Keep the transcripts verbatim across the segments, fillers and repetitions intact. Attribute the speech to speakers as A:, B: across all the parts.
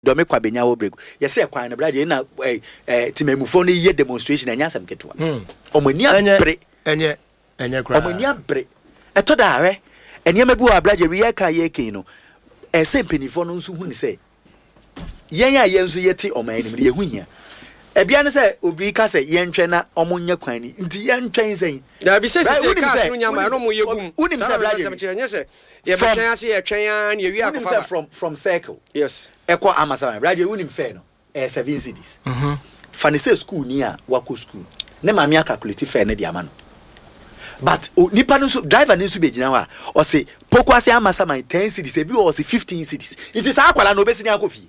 A: do me kwa benya wo bregu ye say kwan na brade na eh timemufo no ye demonstration anya asem ketwa omani abre
B: enye enye kra
A: omani abre eto da are enia mabi wa brade we ka ye kin no e say penifo no nso hu ni say yen ya yen nso yeti omani ni ye hu hia e bia ne say obi ka say yen twɛ na omonya kwan ni nti yen twɛn say
C: da bi say say ka so nyama no mo yegum
A: unim say brade
C: nye say ye be twɛn ase ye twɛn an ye wi akofa
A: from from circle
C: yes
A: eko amasama brade unim fair no eh seven cities mhm fani say school ni a wako school ne ma me calculate fair ne dia ma no but nipa no so driver ni so be gina wa o say poko ase amasama ten cities e bi o say fifteen cities it is akwala no obesi ni akofi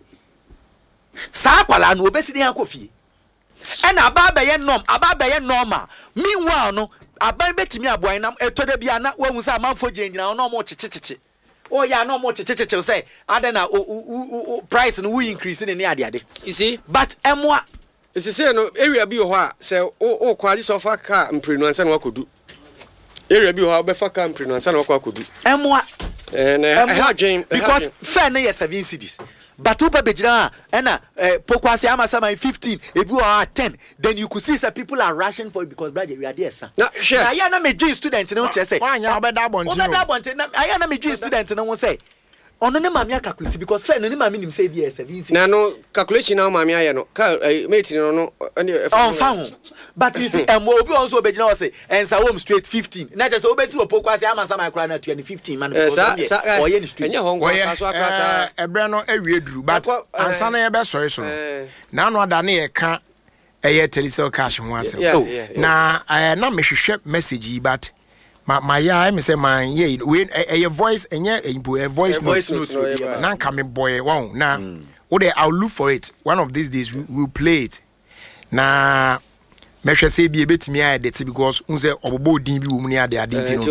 A: sa akwala no obesi ni akofi and ababa ye norm ababa ye normal meanwhile no aban betimi aboan nam etoda bia na wahu say amanfo gyina no mo chichichichi oh ya no mo chichichichi say adena price no we increase ne ade ade
C: you see
A: but emwa
C: you see say no area bi ho a say o kwali so fa car mprenu ansa na wakodu area bi ho a be fa car mprenu ansa na wakodu
A: emwa
C: eh na ha dream
A: because fair na ye seven cities but uba bejira na pokwase amasama fifteen ebi or ten then you could see some people are rushing for it because brother we are there sir
C: na sure
A: aya na me dream student na say
B: wanya obeda bonti no
A: obeda bonti na aya na me dream student na won say ono ne mama calculate because fair no ne mama nim say be seven
C: na no calculation na mama aye no ka mate no no
A: on fa ho but you see em obi on so obejina was say ensa home straight fifteen na just obesi wo pokwase amasama kra na twenty fifteen man because o ye ni straight
C: enye ho ngwa so akasa
B: ebre no awie duru but ansa na ye be sorry so na no ada na ye ka eye telecell cash ho asem na na mehwehwe message but ma ma ya me say man ye we a voice enye a voice note na nka me boy won na wo dey I'll look for it one of these days we will play it na mehwe say bi ebetimi aye det because unse obobo din bi wo mu ni ade ade ntino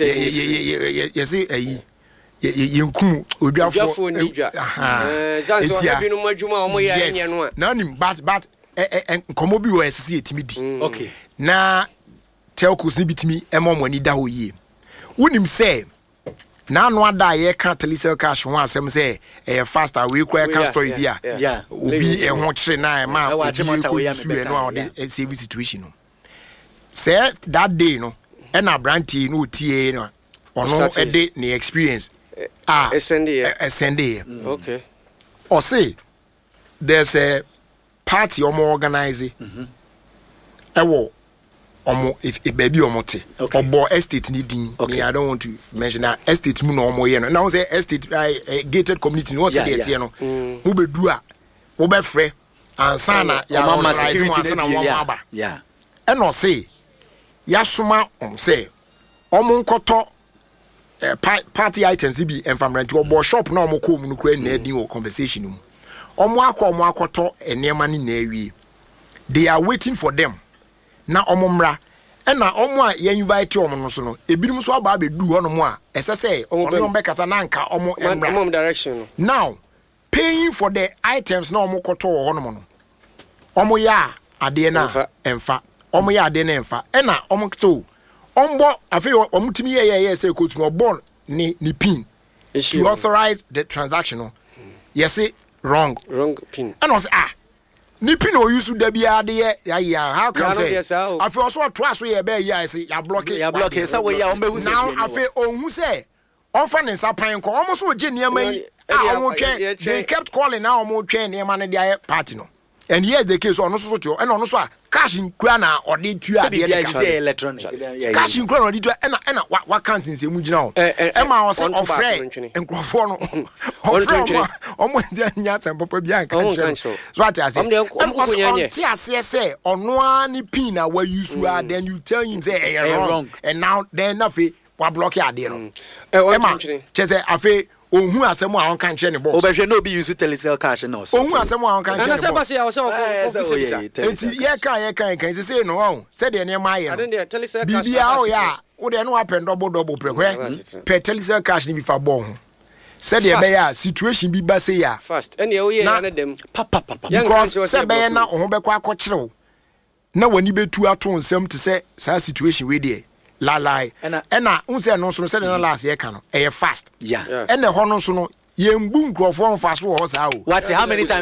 B: ye say ayi ye nkum odwafo
C: eh zanso obi no madwuma o mo ya enye no a
B: na nim but but nkomo bi wo esisi etimi di
A: okay
B: na telcos ni bitimi emom ani da ho yie wonim say na no ada ye ka telecell cash ho asem say e faster we kwa ka story bia obi e ho kire na e ma obi ko su no a the save situation no say that day no e na branty no tie no ono e de ni experience ah snd
C: okay
B: or say there's a party omo organize mhm ewo omo if a baby omote obo estate ni din okay. I don't want to mention that estate mu no omo ye no now say estate uh, gated community no what say dey no who be do a wo be frɛ ansa na ya mama security na wo aba
A: yeah
B: e no say ya soma om say omo nkoto uh, party items bi enfamrent obo shop na omo ko mu no kura na din wo conversation mu omo akọ omo akoto enema ni na awie they are waiting for them na omomra e na omo a ye invite omo no so no ebinim so aba abedu ho no mo a esese omo be kasa na nka omo emra
C: omo direction no
B: now paying for the items na omo koto ho no mo no omo ya ade na emfa omo ya ade na emfa e na omo to ombo afi omo timi ye ye ye say kotu no bon ni ni pin to authorize the transaction no yes it wrong
C: wrong pin
B: and was ah ni pin o use da bia de ya ya how come say afi also to aso ye be ya say ya block it
A: ya block it say we ya o mehu say
B: now afi ohun say on fa ne sapan ko omo so je niam yi ah omo twen they kept calling now omo twen niam na dia party no and here the case on so so and on so cash in kura na odi tua de
A: de say electronic
B: cash in kura na odi tua and and what can since emu gina o e ma o say on friend enkrofo no on friend omo nja nya tempopo bia kan so what I say on ti ase say ono ani pin na wa use ah then you tell him say eh wrong and now then afi wa block ya de no e ma chese afi ohun asem a won kan kire ne boss
A: obehwe no be use telecell cash no so
B: ohun asem a won kan kire ne boss
C: na se ba se office
B: enti ye kan ye kan kan se no won se de ne ma ye no bibia o ya wo de no happen double double prekwe per telecell cash ni bi fa bo ho se de be ya situation bi ba se ya
C: fast ene o ye na dem
A: papa papa
B: because se be na o ho be kwa akokire na wani betu ato nsem te se sa situation we dey la la ena ena unse no so se na last year kan no e fast
A: yeah
B: ena ho no so no yembu nkrofo mfa so ho saa o
A: what how many times